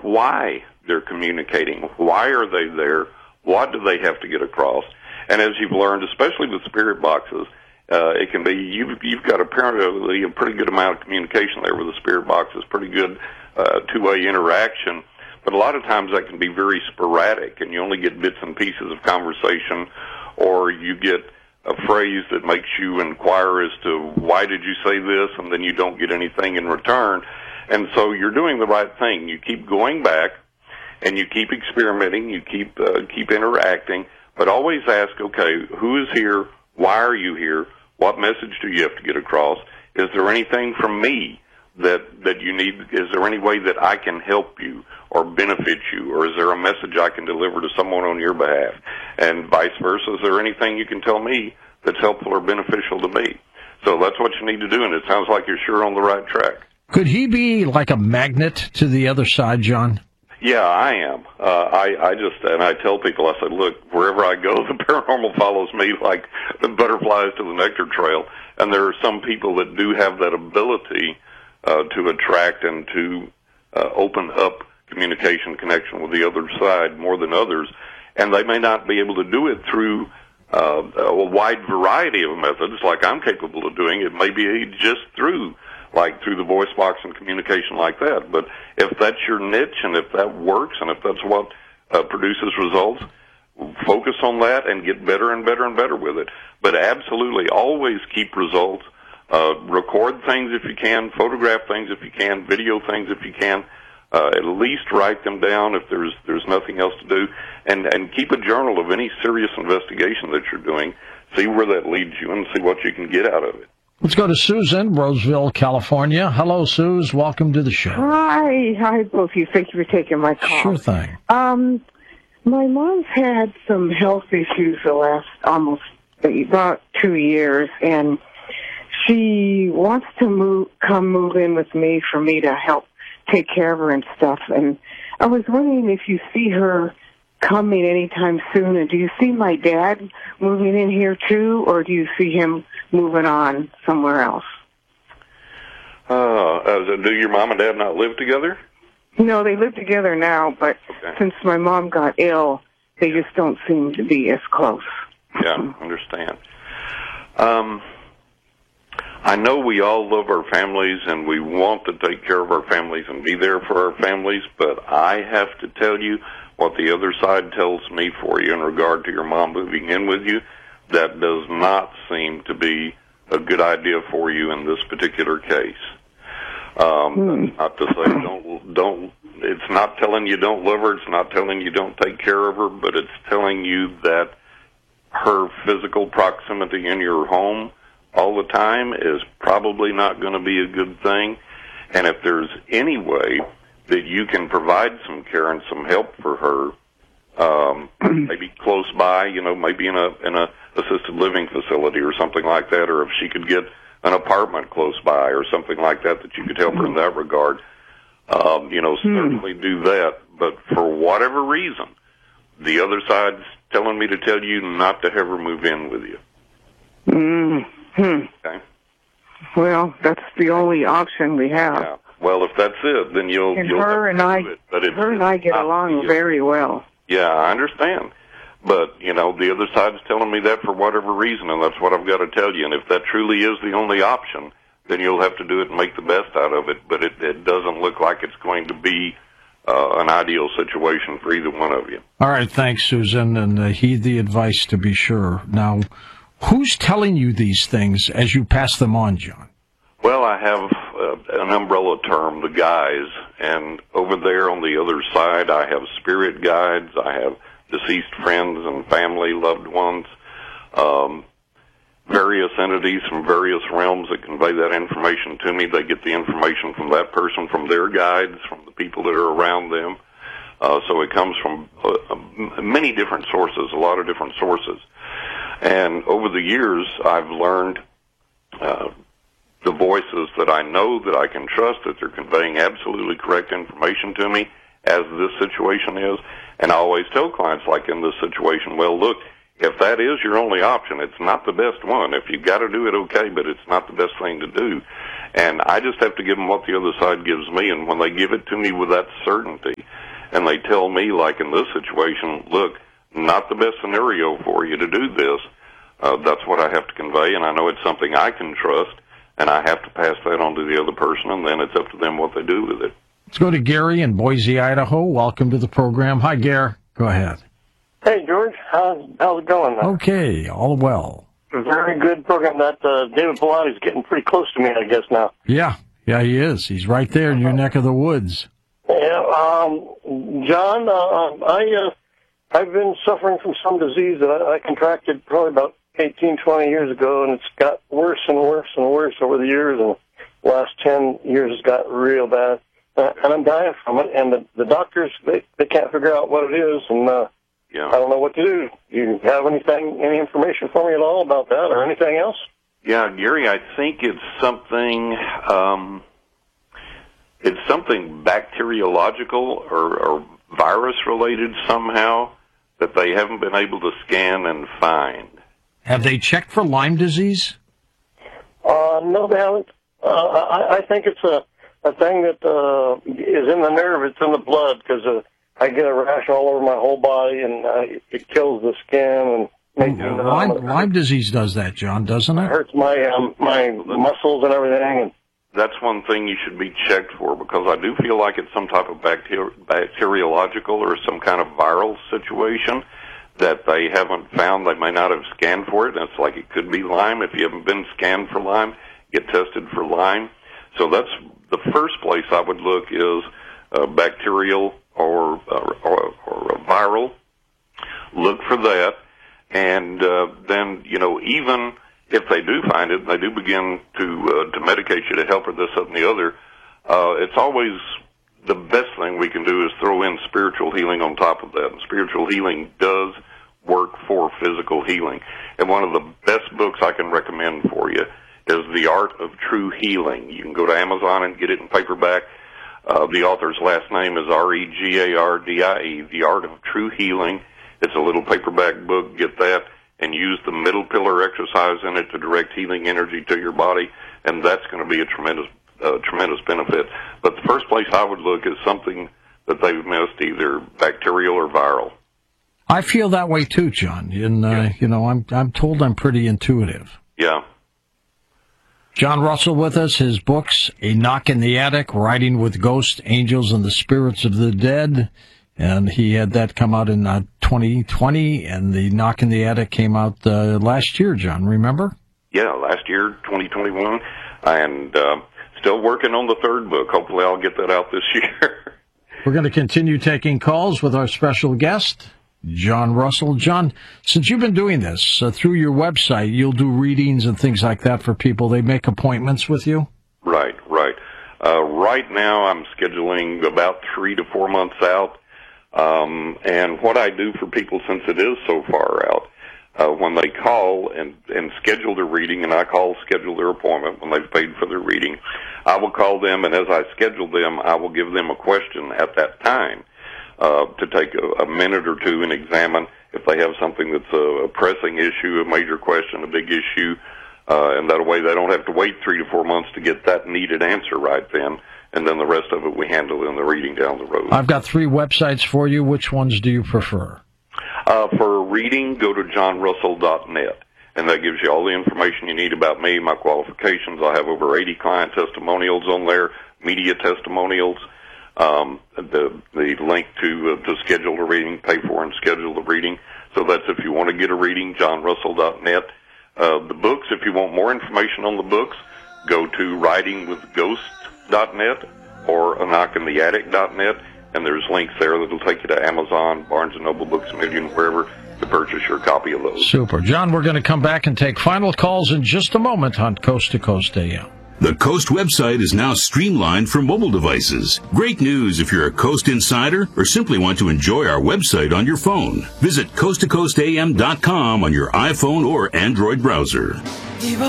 why they're communicating. Why are they there? What do they have to get across? And as you've learned, especially with spirit boxes, it can be you've got apparently a pretty good amount of communication there with the spirit boxes, pretty good two-way interaction. But a lot of times that can be very sporadic, and you only get bits and pieces of conversation, or you get a phrase that makes you inquire as to why did you say this, and then you don't get anything in return. And so you're doing the right thing. You keep going back, and you keep experimenting, you keep interacting, but always ask, okay, who is here? Why are you here? What message do you have to get across? Is there anything from me that you need? Is there any way that I can help you or benefit you? Or is there a message I can deliver to someone on your behalf? And vice versa, is there anything you can tell me that's helpful or beneficial to me? So that's what you need to do, and it sounds like you're sure on the right track. Could he be like a magnet to the other side, John? Yeah, I am. And I tell people, I said, look, wherever I go, the paranormal follows me like the butterflies to the nectar trail. And there are some people that do have that ability to attract and to open up communication connection with the other side more than others. And they may not be able to do it through a wide variety of methods like I'm capable of doing. It may be just through the voice box and communication like that. But if that's your niche and if that works and if that's what produces results, focus on that and get better and better and better with it. But absolutely always keep results. Record things if you can, photograph things if you can, video things if you can. At least write them down if there's nothing else to do. And keep a journal of any serious investigation that you're doing. See where that leads you and see what you can get out of it. Let's go to Susan, Roseville, California. Hello, Suze. Welcome to the show. Hi, both of you. Thank you for taking my call. Sure thing. My mom's had some health issues the last about 2 years, and she wants to come move in with me for me to help take care of her and stuff. And I was wondering if you see her coming anytime soon, and do you see my dad moving in here too, or do you see him moving on somewhere else? Do your mom and dad not live together? No, they live together now, but since my mom got ill, they just don't seem to be as close. Yeah, understand. I know we all love our families and we want to take care of our families and be there for our families, but I have to tell you what the other side tells me for you in regard to your mom moving in with you. That does not seem to be a good idea for you in this particular case. Not to say don't. It's not telling you don't love her. It's not telling you don't take care of her. But it's telling you that her physical proximity in your home all the time is probably not going to be a good thing. And if there's any way that you can provide some care and some help for her, maybe close by, maybe in a assisted living facility or something like that, or if she could get an apartment close by or something like that you could help her in that regard, certainly do that. But for whatever reason, the other side's telling me to tell you not to have her move in with you. Okay. Well, that's the only option we have. Yeah. Well, if that's it, then you'll her and I get along very well. Yeah, I understand. But, the other side's telling me that for whatever reason, and that's what I've got to tell you. And if that truly is the only option, then you'll have to do it and make the best out of it. But it doesn't look like it's going to be an ideal situation for either one of you. All right, thanks, Susan, and heed the advice to be sure. Now, who's telling you these things as you pass them on, John? Well, I have an umbrella term, the guys, and over there on the other side, I have spirit guides, I have deceased friends and family, loved ones, various entities from various realms that convey that information to me. They get the information from that person, from their guides, from the people that are around them. So it comes from many different sources, a lot of different sources. And over the years, I've learned the voices that I know that I can trust, that they're conveying absolutely correct information to me, as this situation is. And I always tell clients, like in this situation, well, look, if that is your only option, it's not the best one. If you've got to do it, okay, but it's not the best thing to do. And I just have to give them what the other side gives me. And when they give it to me with that certainty, and they tell me, like in this situation, look, not the best scenario for you to do this, that's what I have to convey, and I know it's something I can trust, and I have to pass that on to the other person, and then it's up to them what they do with it. Let's go to Gary in Boise, Idaho. Welcome to the program. Hi, Gary. Go ahead. Hey, George. How's it going? Okay, all well. Very good program. That David Pilati's getting pretty close to me, I guess, now. Yeah, he is. He's right there in your neck of the woods. Yeah, John, I've been suffering from some disease that I contracted probably about 18, 20 years ago, and it's got worse and worse and worse over the years, and the last 10 years it's got real bad. And I'm dying from it, and the doctors, they can't figure out what it is, and I don't know what to do. Do you have any information for me at all about that or anything else? Yeah, Gary, I think it's something bacteriological or virus-related somehow that they haven't been able to scan and find. Have they checked for Lyme disease? No, they haven't. I think it's a thing that is in the nerve. It's in the blood, because I get a rash all over my whole body, and it kills the skin. And Lyme disease does that, John, doesn't it? It hurts my muscles and everything. And that's one thing you should be checked for, because I do feel like it's some type of bacteriological or some kind of viral situation that they haven't found. They may not have scanned for it, and it's like it could be Lyme. If you haven't been scanned for Lyme, get tested for Lyme. So that's the first place I would look, is bacterial or viral. Look for that, and then, even if they do find it, they do begin to medicate you to help with this, that, and the other. It's always the best thing we can do is throw in spiritual healing on top of that, and spiritual healing does work for physical healing. And one of the best books I can recommend for you is The Art of True Healing. You can go to Amazon and get it in paperback. The author's last name is Regardie, The Art of True Healing. It's a little paperback book. Get that, and use the middle pillar exercise in it to direct healing energy to your body, and that's going to be a tremendous benefit. But the first place I would look is something that they've missed, either bacterial or viral. I feel that way too, John. I'm told I'm pretty intuitive. Yeah. John Russell with us, his books, A Knock in the Attic, Writing with Ghosts, Angels, and the Spirits of the Dead. And he had that come out in 2020, and The Knock in the Attic came out last year, John, remember? Yeah, last year, 2021. And still working on the third book. Hopefully I'll get that out this year. We're going to continue taking calls with our special guest, John Russell. John, since you've been doing this through your website, you'll do readings and things like that for people. They make appointments with you? Right. Right now I'm scheduling about 3 to 4 months out. And what I do for people, since it is so far out, when they call and schedule their reading, and I schedule their appointment when they've paid for their reading, I will call them, and as I schedule them, I will give them a question at that time to take a minute or two and examine if they have something that's a pressing issue, a major question, a big issue, and that way they don't have to wait 3 to 4 months to get that needed answer right then. And then the rest of it we handle in the reading down the road. I've got 3 websites for you. Which ones do you prefer? For reading, go to johnrussell.net. And that gives you all the information you need about me, my qualifications. I have over 80 client testimonials on there, media testimonials, the link to schedule a reading, pay for and schedule the reading. So that's if you want to get a reading, johnrussell.net. The books, if you want more information on the books, go to writingwithghosts.net or aknockintheattic.net, and there's links there that'll take you to Amazon, Barnes & Noble, Books A Million, wherever, to purchase your copy of those. Super. John, we're going to come back and take final calls in just a moment on Coast to Coast AM. The Coast website is now streamlined for mobile devices. Great news if you're a Coast insider or simply want to enjoy our website on your phone. Visit coasttocoastam.com on your iPhone or Android browser.